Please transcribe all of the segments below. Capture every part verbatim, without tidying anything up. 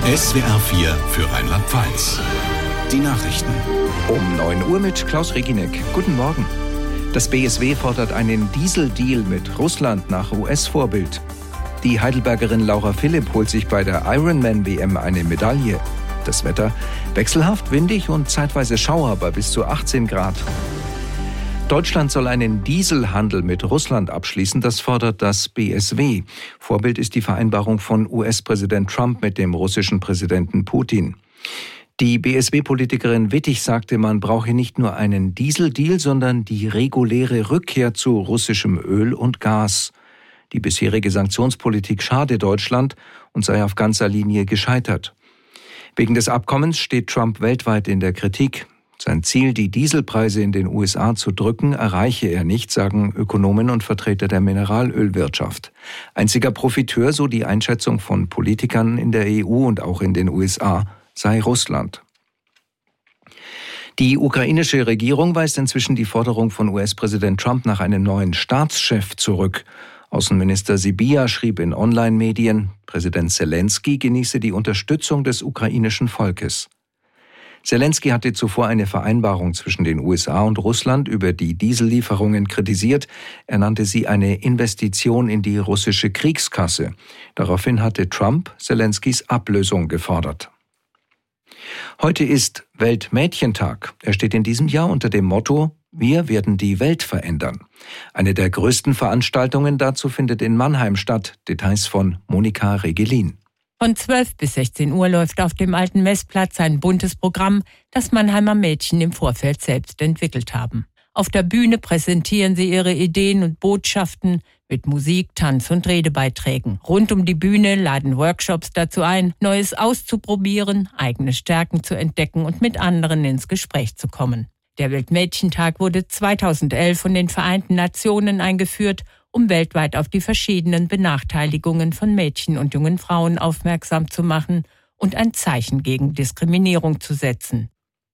S W R vier für Rheinland-Pfalz. Die Nachrichten. Um neun Uhr mit Klaus Reginek. Guten Morgen. Das B S W fordert einen Diesel-Deal mit Russland nach U S-Vorbild. Die Heidelbergerin Laura Philipp holt sich bei der Ironman-W M eine Medaille. Das Wetter wechselhaft, windig und zeitweise Schauer bei bis zu achtzehn Grad. Deutschland soll einen Dieselhandel mit Russland abschließen, das fordert das B S W. Vorbild ist die Vereinbarung von U S-Präsident Trump mit dem russischen Präsidenten Putin. Die B S W-Politikerin Wittig sagte, man brauche nicht nur einen Dieseldeal, sondern die reguläre Rückkehr zu russischem Öl und Gas. Die bisherige Sanktionspolitik schade Deutschland und sei auf ganzer Linie gescheitert. Wegen des Abkommens steht Trump weltweit in der Kritik. Sein Ziel, die Dieselpreise in den U S A zu drücken, erreiche er nicht, sagen Ökonomen und Vertreter der Mineralölwirtschaft. Einziger Profiteur, so die Einschätzung von Politikern in der E U und auch in den U S A, sei Russland. Die ukrainische Regierung weist inzwischen die Forderung von U S-Präsident Trump nach einem neuen Staatschef zurück. Außenminister Sybiha schrieb in Online-Medien, Präsident Selenskyj genieße die Unterstützung des ukrainischen Volkes. Selenskyj hatte zuvor eine Vereinbarung zwischen den U S A und Russland über die Diesellieferungen kritisiert. Er nannte sie eine Investition in die russische Kriegskasse. Daraufhin hatte Trump Selenskyjs Ablösung gefordert. Heute ist Weltmädchentag. Er steht in diesem Jahr unter dem Motto: Wir werden die Welt verändern. Eine der größten Veranstaltungen dazu findet in Mannheim statt. Details von Monika Regelin. Von zwölf bis sechzehn Uhr läuft auf dem alten Messplatz ein buntes Programm, das Mannheimer Mädchen im Vorfeld selbst entwickelt haben. Auf der Bühne präsentieren sie ihre Ideen und Botschaften mit Musik, Tanz und Redebeiträgen. Rund um die Bühne laden Workshops dazu ein, Neues auszuprobieren, eigene Stärken zu entdecken und mit anderen ins Gespräch zu kommen. Der Weltmädchentag wurde zweitausendelf von den Vereinten Nationen eingeführt, um weltweit auf die verschiedenen Benachteiligungen von Mädchen und jungen Frauen aufmerksam zu machen und ein Zeichen gegen Diskriminierung zu setzen.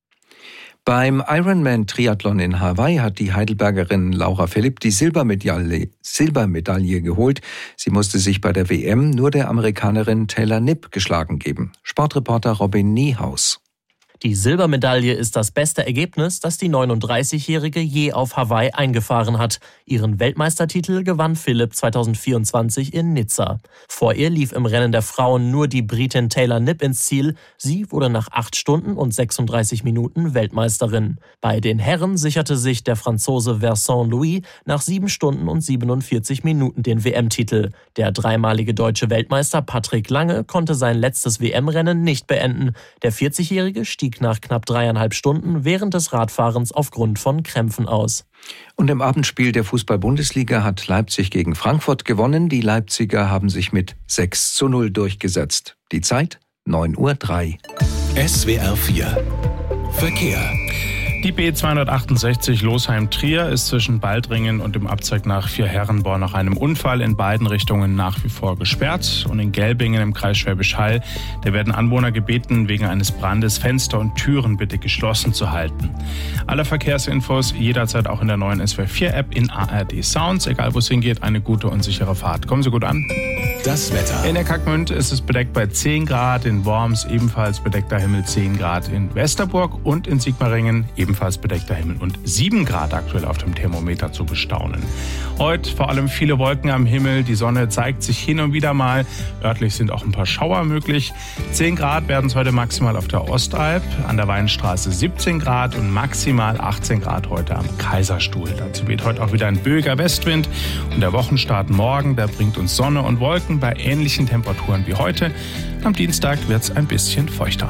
Beim Ironman-Triathlon in Hawaii hat die Heidelbergerin Laura Philipp die Silbermedaille, Silbermedaille geholt. Sie musste sich bei der W M nur der Amerikanerin Taylor Knipp geschlagen geben. Sportreporter Robin Niehaus. Die Silbermedaille ist das beste Ergebnis, das die neununddreißigjährige je auf Hawaii eingefahren hat. Ihren Weltmeistertitel gewann Philipp zweitausendvierundzwanzig in Nizza. Vor ihr lief im Rennen der Frauen nur die Britin Taylor Knipp ins Ziel. Sie wurde nach acht Stunden und sechsunddreißig Minuten Weltmeisterin. Bei den Herren sicherte sich der Franzose Vincent Louis nach sieben Stunden und siebenundvierzig Minuten den W M-Titel. Der dreimalige deutsche Weltmeister Patrick Lange konnte sein letztes W M-Rennen nicht beenden. Der vierzigjährige stieg nach knapp dreieinhalb Stunden während des Radfahrens aufgrund von Krämpfen aus. Und im Abendspiel der Fußball-Bundesliga hat Leipzig gegen Frankfurt gewonnen. Die Leipziger haben sich mit sechs zu null durchgesetzt. Die Zeit neun Uhr drei. S W R vier Verkehr. Die B zweihundertachtundsechzig Losheim-Trier ist zwischen Baldringen und dem Abzweig nach Vierherrenborn nach einem Unfall in beiden Richtungen nach wie vor gesperrt. Und in Gelbingen im Kreis Schwäbisch Hall, da werden Anwohner gebeten, wegen eines Brandes Fenster und Türen bitte geschlossen zu halten. Alle Verkehrsinfos jederzeit auch in der neuen S W R vier App in A R D Sounds. Egal wo es hingeht, eine gute und sichere Fahrt. Kommen Sie gut an. Das Wetter. In der Kackmünd ist es bedeckt bei zehn Grad, in Worms ebenfalls bedeckter Himmel zehn Grad, in Westerburg und in Sigmaringen ebenfalls bedeckter Himmel und sieben Grad aktuell auf dem Thermometer zu bestaunen. Heute vor allem viele Wolken am Himmel, die Sonne zeigt sich hin und wieder mal, örtlich sind auch ein paar Schauer möglich. zehn Grad werden es heute maximal auf der Ostalb, an der Weinstraße siebzehn Grad und maximal achtzehn Grad heute am Kaiserstuhl. Dazu weht heute auch wieder ein böiger Westwind und der Wochenstart morgen, der bringt uns Sonne und Wolken bei ähnlichen Temperaturen wie heute. Am Dienstag wird es ein bisschen feuchter.